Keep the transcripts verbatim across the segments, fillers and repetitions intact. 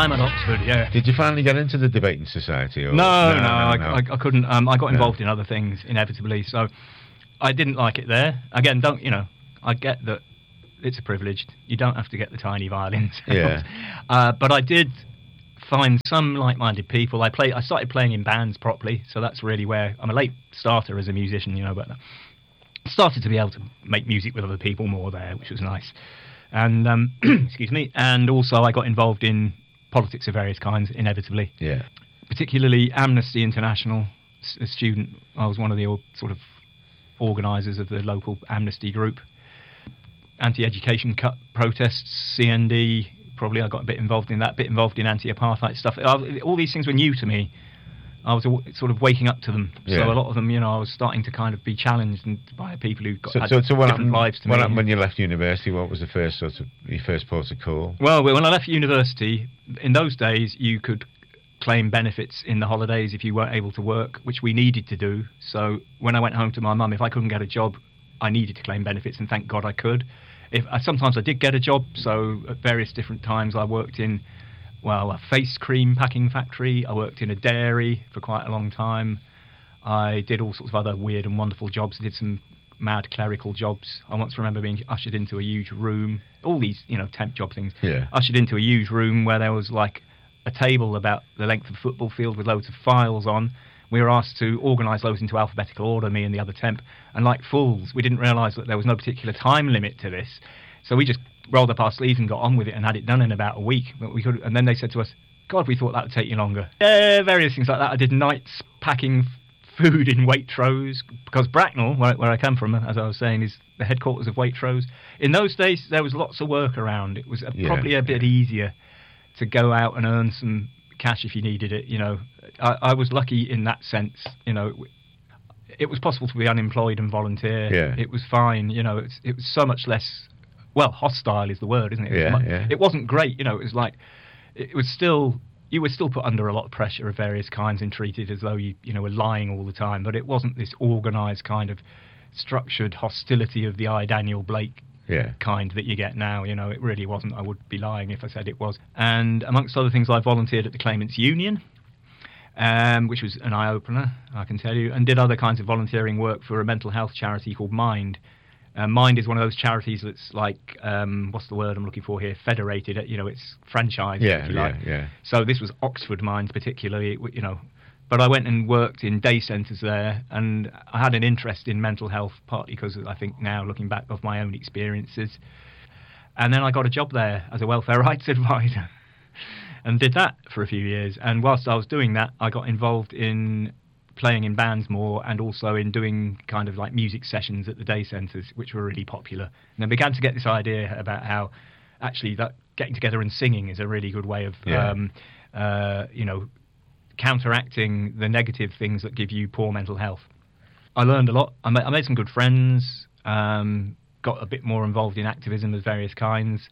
time at Oxford, yeah. Did you finally get into the debating society? Or? No, no, no, I, no. I, I couldn't. Um, I got No. involved in other things, inevitably, so I didn't like it there. Again, don't, you know, I get that it's a privilege. You don't have to get the tiny violins. Yeah. uh, but I did find some like-minded people. I play. I started playing in bands properly, so that's really where I'm a late starter as a musician, you know, but I started to be able to make music with other people more there, which was nice. And um, excuse me. And also, I got involved in politics of various kinds, inevitably. Yeah. Particularly Amnesty International. A student, I was one of the sort of organisers of the local Amnesty group. Anti-education cut protests, C N D. Probably I got a bit involved in that. A bit involved in anti-apartheid stuff. I, all these things were new to me. I was sort of waking up to them. Yeah. So a lot of them, you know, I was starting to kind of be challenged and by people who got So, had so, so what different happened, lives to what me. happened when you left university? What was the first sort of your first port of call? Well, when I left university, in those days, you could claim benefits in the holidays if you weren't able to work, which we needed to do. So when I went home to my mum, if I couldn't get a job, I needed to claim benefits, and thank God I could. If I, sometimes I did get a job, so at various different times I worked in, well, a face cream packing factory. I worked in a dairy for quite a long time. I did all sorts of other weird and wonderful jobs. I did some mad clerical jobs. I once remember being ushered into a huge room. All these, you know, temp job things. Yeah. Ushered into a huge room where there was like a table about the length of a football field with loads of files on. We were asked to organise those into alphabetical order, me and the other temp. And like fools, we didn't realise that there was no particular time limit to this. So we just rolled up our sleeves and got on with it and had it done in about a week. But we could, and then they said to us, God, we thought that would take you longer. Yeah, various things like that. I did nights packing food in Waitrose, because Bracknell, where, where I come from, as I was saying, is the headquarters of Waitrose. In those days, there was lots of work around. It was a, Yeah, probably a bit yeah. easier to go out and earn some cash if you needed it. You know, I, I was lucky in that sense. You know, it was possible to be unemployed and volunteer. Yeah. It was fine. You know, it's, it was so much less. Well, hostile is the word, isn't it? It, Yeah, was mu- yeah. it wasn't great. You know, it was like it was still. You were still put under a lot of pressure of various kinds and treated as though you, you know, were lying all the time. But it wasn't this organised kind of structured hostility of the I. Daniel Blake Yeah. kind that you get now. You know, it really wasn't. I would be lying if I said it was. And amongst other things, I volunteered at the Claimants Union, um, which was an eye-opener, I can tell you, and did other kinds of volunteering work for a mental health charity called Mind. Uh, Mind is one of those charities that's like, um, what's the word I'm looking for here? Federated, you know, it's franchised, Yeah, if you yeah, like. yeah. So this was Oxford Mind particularly, you know. But I went and worked in day centres there, and I had an interest in mental health, partly because I think now, looking back, of my own experiences. And then I got a job there as a welfare rights advisor and did that for a few years. And whilst I was doing that, I got involved in playing in bands more, and also in doing kind of like music sessions at the day centres, which were really popular. And I began to get this idea about how actually that getting together and singing is a really good way of, Yeah. um, uh, you know, counteracting the negative things that give you poor mental health. I learned a lot. I made, I made some good friends, um, got a bit more involved in activism of various kinds.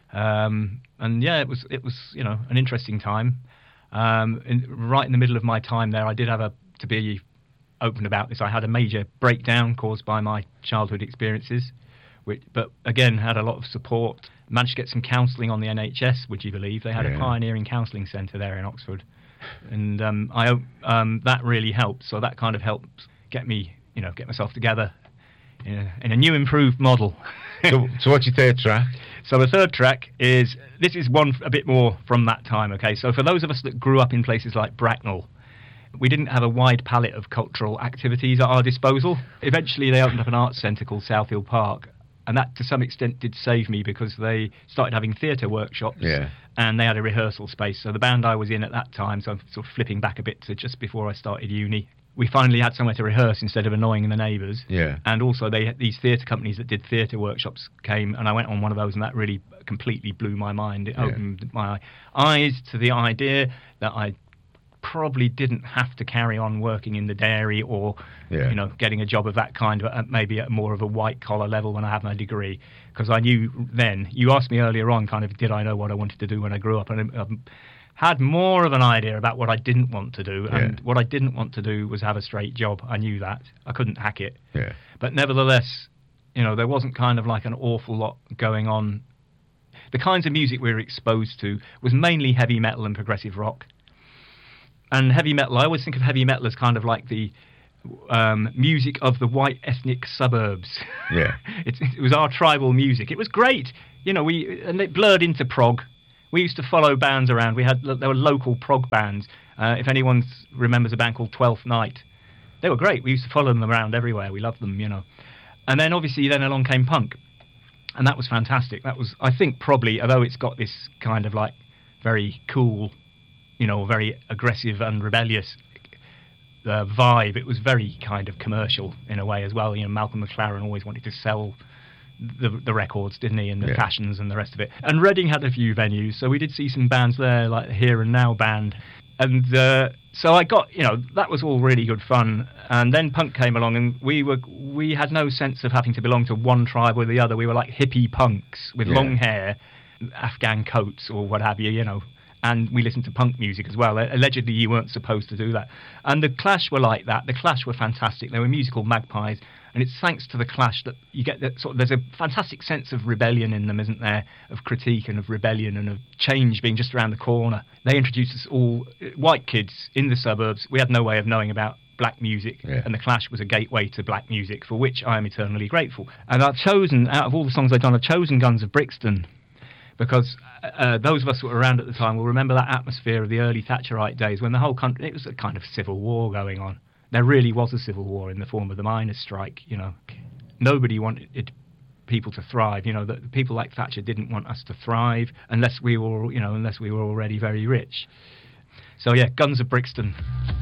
Um, and yeah, it was, it was, you know, an interesting time. Um, in, right in the middle of my time there, I did have a, to be open about this, I had a major breakdown caused by my childhood experiences, which, but again, had a lot of support. Managed to get some counselling on the N H S, would you believe? They had Yeah. a pioneering counselling centre there in Oxford. And um, I um, that really helped. So that kind of helped get me, you know, get myself together in a, in a new, improved model. So, so what's your third track? So the third track is, this is one a bit more from that time, okay? So for those of us that grew up in places like Bracknell, we didn't have a wide palette of cultural activities at our disposal. Eventually they opened up an arts centre called Southfield Park, and that to some extent did save me, because they started having theatre workshops. Yeah. And they had a rehearsal space. So the band I was in at that time, so I'm sort of flipping back a bit to just before I started uni, we finally had somewhere to rehearse instead of annoying the neighbours. Yeah. And also they these theatre companies that did theatre workshops came, and I went on one of those, and that really completely blew my mind. It Yeah. opened my eyes to the idea that I probably didn't have to carry on working in the dairy, or Yeah. you know, getting a job of that kind, but maybe at more of a white collar level when I had my degree. Because I knew then, you asked me earlier on, kind of, did I know what I wanted to do when I grew up? And I um, had more of an idea about what I didn't want to do. And Yeah. what I didn't want to do was have a straight job. I knew that. I couldn't hack it. Yeah. But nevertheless, you know, there wasn't kind of like an awful lot going on. the kinds of music we were exposed to was mainly heavy metal and progressive rock. And heavy metal, I always think of heavy metal as kind of like the um, music of the white ethnic suburbs. Yeah. it, it was our tribal music. It was great. You know, we and it blurred into prog. We used to follow bands around. We had there were local prog bands. Uh, if anyone remembers a band called Twelfth Night, they were great. We used to follow them around everywhere. We loved them, you know. And then obviously then along came punk, and that was fantastic. That was, I think, probably, although it's got this kind of like very cool, you know, very aggressive and rebellious uh, vibe, it was very kind of commercial in a way as well. You know, Malcolm McLaren always wanted to sell the the records, didn't he, and the yeah. fashions and the rest of it. And Reading had a few venues, so we did see some bands there, like the Here and Now band. And uh, so I got, you know, that was all really good fun. And then punk came along, and we were we had no sense of having to belong to one tribe or the other. We were like hippie punks with yeah. long hair, Afghan coats or what have you, you know. And we listened to punk music as well. Allegedly, you weren't supposed to do that. And the Clash were like that. The Clash were fantastic. They were musical magpies. And it's thanks to the Clash that you get that sort of, there's a fantastic sense of rebellion in them, isn't there? Of critique and of rebellion and of change being just around the corner. They introduced us all, white kids in the suburbs. We had no way of knowing about black music, yeah. and the Clash was a gateway to black music, for which I am eternally grateful. And I've chosen, out of all the songs I've done, I've chosen Guns of Brixton, because uh, those of us who were around at the time will remember that atmosphere of the early Thatcherite days when the whole country, it was a kind of civil war going on. There really was a civil war in the form of the miners' strike, you know. Nobody wanted people to thrive, you know, the, the people like Thatcher didn't want us to thrive unless we were, you know, unless we were already very rich. So yeah, Guns of Brixton.